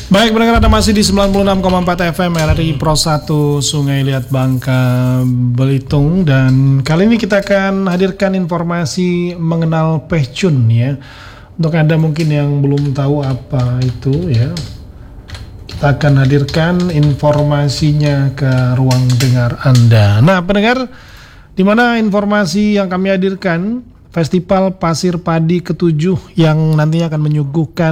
Baik, pendengar, Anda masih di 96,4 FM RRI Pro 1 Sungai Liat Bangka Belitung. Dan kali ini kita akan hadirkan informasi mengenal pehcun ya. Untuk Anda mungkin yang belum tahu apa itu ya, kita akan hadirkan informasinya ke ruang dengar Anda. Nah pendengar, di mana informasi yang kami hadirkan, Festival Pasir Padi ke-7 yang nantinya akan menyuguhkan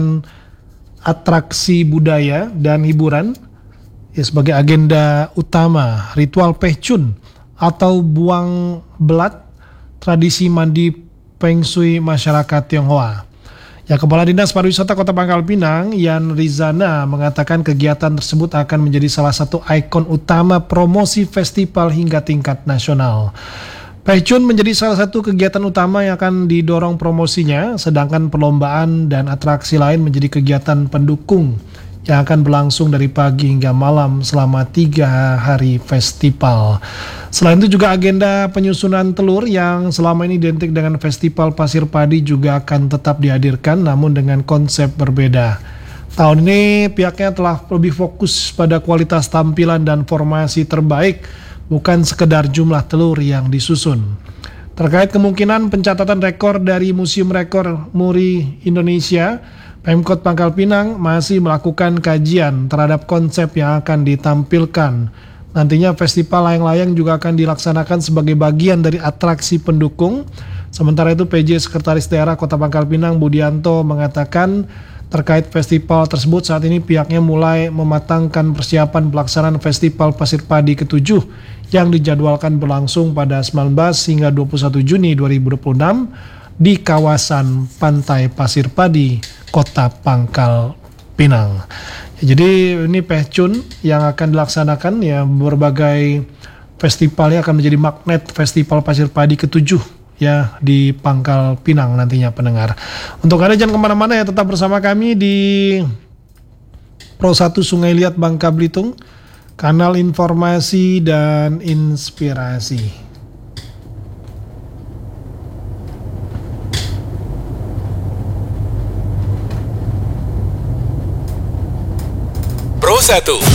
atraksi budaya dan hiburan ya, sebagai agenda utama ritual pehcun atau buang belat, tradisi mandi Feng Shui masyarakat Tionghoa. Ya, Kepala Dinas Pariwisata Kota Pangkal Pinang, Yan Rizana, mengatakan kegiatan tersebut akan menjadi salah satu ikon utama promosi festival hingga tingkat nasional. Pehcun menjadi salah satu kegiatan utama yang akan didorong promosinya, sedangkan perlombaan dan atraksi lain menjadi kegiatan pendukung yang akan berlangsung dari pagi hingga malam selama 3 hari festival. Selain itu juga agenda penyusunan telur yang selama ini identik dengan Festival Pasir Padi juga akan tetap dihadirkan, namun dengan konsep berbeda. Tahun ini pihaknya telah lebih fokus pada kualitas tampilan dan formasi terbaik, bukan sekedar jumlah telur yang disusun. Terkait kemungkinan pencatatan rekor dari Museum Rekor Muri Indonesia, Pemkot Pangkal Pinang masih melakukan kajian terhadap konsep yang akan ditampilkan. Nantinya festival layang-layang juga akan dilaksanakan sebagai bagian dari atraksi pendukung. Sementara itu PJ Sekretaris Daerah Kota Pangkal Pinang Budianto mengatakan terkait festival tersebut saat ini pihaknya mulai mematangkan persiapan pelaksanaan Festival Pasir Padi ke-7 yang dijadwalkan berlangsung pada 19 hingga 21 Juni 2026 di kawasan Pantai Pasir Padi, Kota Pangkal Pinang. Ya, jadi ini pehcun yang akan dilaksanakan ya, berbagai festivalnya akan menjadi magnet Festival Pasir Padi ke-7 ya di Pangkal Pinang nantinya pendengar. Untuk Anda jangan kemana-mana ya, tetap bersama kami di Pro 1 Sungai Liat Bangka Belitung, kanal informasi dan inspirasi. Pro 1